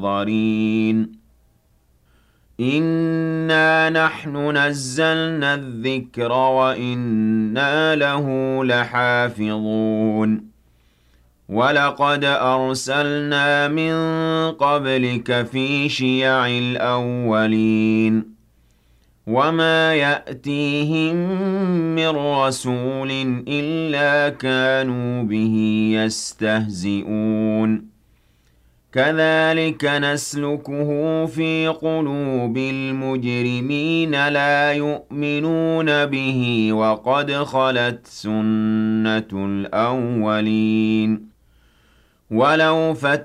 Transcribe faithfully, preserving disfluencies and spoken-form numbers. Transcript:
مُحْضَرِينَ إِنَّا نَحْنُ نَزَّلْنَا الذِّكْرَ وَإِنَّا لَهُ لَحَافِظُونَ وَلَقَدْ أَرْسَلْنَا مِن قَبْلِكَ فِي شِيَعِ الْأَوَّلِينَ وَمَا يَأْتِيهِم مِّن رَّسُولٍ إِلَّا كَانُوا بِهِ يَسْتَهْزِئُونَ كَذَٰلِكَ نَسْلُكُهُ فِي قُلُوبِ الْمُجْرِمِينَ لَا يُؤْمِنُونَ بِهِ وَقَدْ خَلَتْ سُنَّةُ الْأَوَّلِينَ وَلَوْ